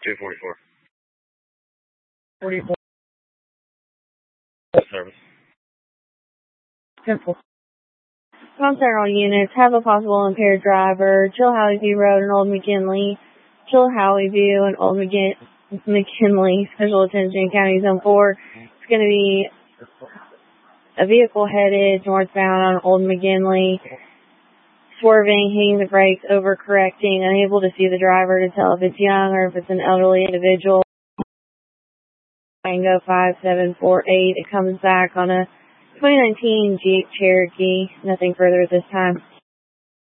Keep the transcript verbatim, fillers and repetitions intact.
two forty-four. forty-four. Service. Simple. Concern all units. Have a possible impaired driver. Jill Howie View Road and Old McKinley. Jill Howie View and Old McGin- McKinley. Special attention, County Zone four. It's going to be a vehicle headed northbound on Old McKinley. Swerving, hitting the brakes, overcorrecting, unable to see the driver to tell if it's young or if it's an elderly individual. Tango five seven four eight. It comes back on a twenty nineteen Jeep Cherokee. Nothing further at this time.